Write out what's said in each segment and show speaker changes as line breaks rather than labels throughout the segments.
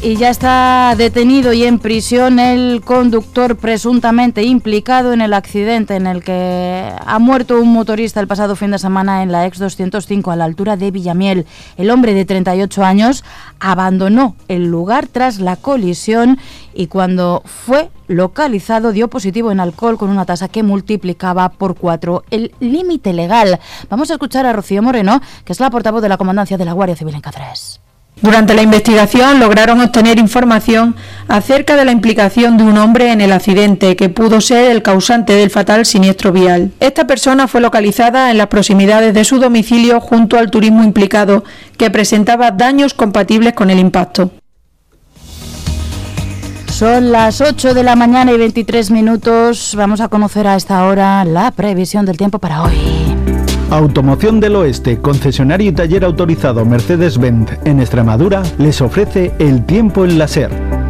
Y ya está detenido y en prisión el conductor presuntamente implicado en el accidente en el que ha muerto un motorista el pasado fin de semana en la Ex205 a la altura de Villamiel. El hombre de 38 años abandonó el lugar tras la colisión y cuando fue localizado dio positivo en alcohol con una tasa que multiplicaba por 4 el límite legal. Vamos a escuchar a Rocío Moreno, que es la portavoz de la Comandancia de la Guardia Civil en Cáceres.
Durante la investigación lograron obtener información acerca de la implicación de un hombre en el accidente que pudo ser el causante del fatal siniestro vial. Esta persona fue localizada en las proximidades de su domicilio junto al turismo implicado, que presentaba daños compatibles con el impacto.
Son las 8 de la mañana y 23 minutos. Vamos a conocer a esta hora la previsión del tiempo para hoy.
Automoción del Oeste, concesionario y taller autorizado Mercedes-Benz en Extremadura, les ofrece el tiempo en la SER.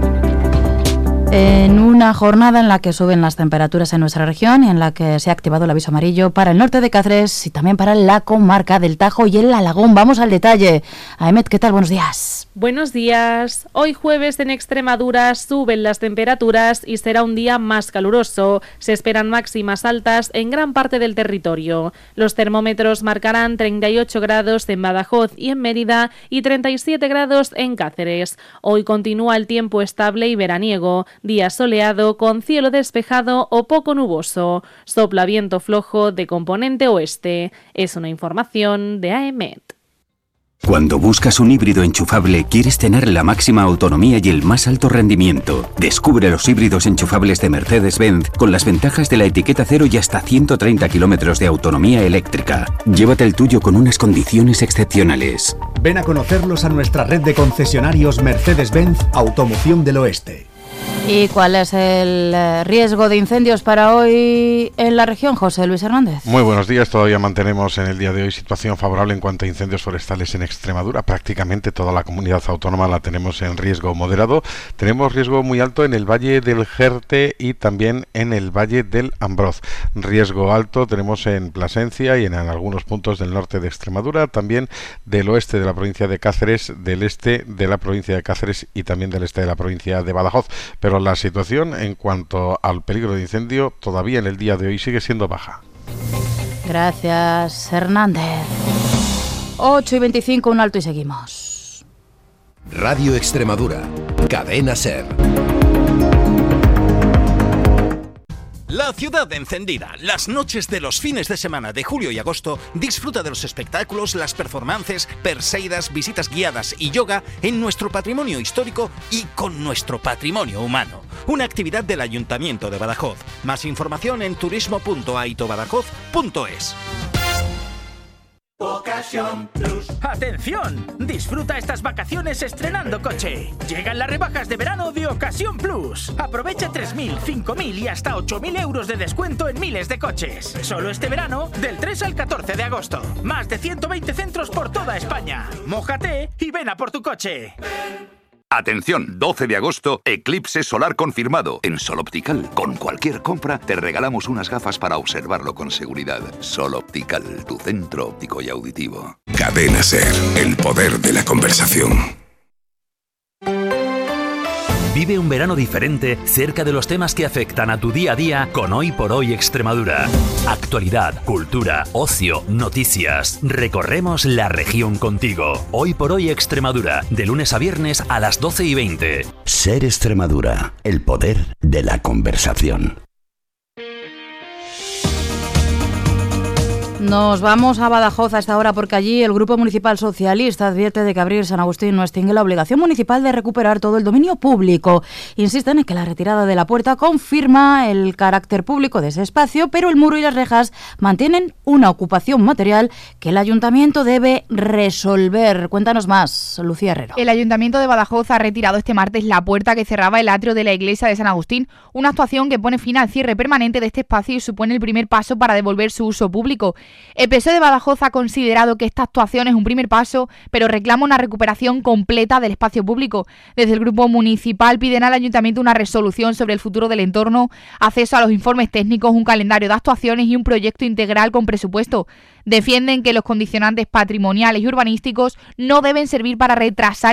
En una jornada en la que suben las temperaturas en nuestra región y en la que se ha activado el aviso amarillo para el norte de Cáceres y también para la comarca del Tajo y el Alagón. Vamos al detalle. Ahmed, ¿qué tal? Buenos días.
Buenos días. Hoy jueves en Extremadura suben las temperaturas y será un día más caluroso. Se esperan máximas altas en gran parte del territorio. Los termómetros marcarán 38 grados en Badajoz y en Mérida y 37 grados en Cáceres. Hoy continúa el tiempo estable y veraniego. Día soleado con cielo despejado o poco nuboso. Sopla viento flojo de componente oeste. Es una información de AEMET.
Cuando buscas un híbrido enchufable, quieres tener la máxima autonomía y el más alto rendimiento. Descubre los híbridos enchufables de Mercedes-Benz con las ventajas de la etiqueta cero y hasta 130 kilómetros de autonomía eléctrica. Llévate el tuyo con unas condiciones excepcionales.
Ven a conocerlos a nuestra red de concesionarios Mercedes-Benz Automoción del Oeste.
¿Y cuál es el riesgo de incendios para hoy en la región, José Luis Hernández?
Muy buenos días. Todavía mantenemos en el día de hoy situación favorable en cuanto a incendios forestales en Extremadura. Prácticamente toda la comunidad autónoma la tenemos en riesgo moderado. Tenemos riesgo muy alto en el Valle del Jerte y también en el Valle del Ambroz. Riesgo alto tenemos en Plasencia y en algunos puntos del norte de Extremadura, también del oeste de la provincia de Cáceres, del este de la provincia de Cáceres y también del este de la provincia de Badajoz. Pero la situación en cuanto al peligro de incendio todavía en el día de hoy sigue siendo baja.
Gracias, Hernández. 8 y 25, un alto y seguimos.
Radio Extremadura, Cadena SER.
La ciudad encendida. Las noches de los fines de semana de julio y agosto disfruta de los espectáculos, las performances, perseidas, visitas guiadas y yoga en nuestro patrimonio histórico y con nuestro patrimonio humano. Una actividad del Ayuntamiento de Badajoz. Más información en turismo.aitobadajoz.es.
Ocasión Plus. ¡Atención! Disfruta estas vacaciones estrenando coche. Llegan las rebajas de verano de Ocasión Plus. Aprovecha 3.000, 5.000 y hasta 8.000 euros de descuento en miles de coches. Solo este verano, del 3 al 14 de agosto. Más de 120 centros por toda España. Mójate y ven a por tu coche.
Atención, 12 de agosto, eclipse solar confirmado. En Sol Optical, con cualquier compra, te regalamos unas gafas para observarlo con seguridad. Sol Optical, tu centro óptico y auditivo.
Cadena SER, el poder de la conversación.
Vive un verano diferente cerca de los temas que afectan a tu día a día con Hoy por Hoy Extremadura. Actualidad, cultura, ocio, noticias. Recorremos la región contigo. Hoy por Hoy Extremadura, de lunes a viernes a las 12:20.
SER Extremadura, el poder de la conversación.
Nos vamos a Badajoz a esta hora porque allí el Grupo Municipal Socialista advierte de que abrir San Agustín no extingue la obligación municipal de recuperar todo el dominio público. Insisten en que la retirada de la puerta confirma el carácter público de ese espacio, pero el muro y las rejas mantienen una ocupación material que el Ayuntamiento debe resolver. Cuéntanos más, Lucía Herrero.
El Ayuntamiento de Badajoz ha retirado este martes la puerta que cerraba el atrio de la iglesia de San Agustín, una actuación que pone fin al cierre permanente de este espacio y supone el primer paso para devolver su uso público. El PSOE de Badajoz ha considerado que esta actuación es un primer paso, pero reclama una recuperación completa del espacio público. Desde el Grupo Municipal piden al Ayuntamiento una resolución sobre el futuro del entorno, acceso a los informes técnicos, un calendario de actuaciones y un proyecto integral con presupuesto. Defienden que los condicionantes patrimoniales y urbanísticos no deben servir para retrasar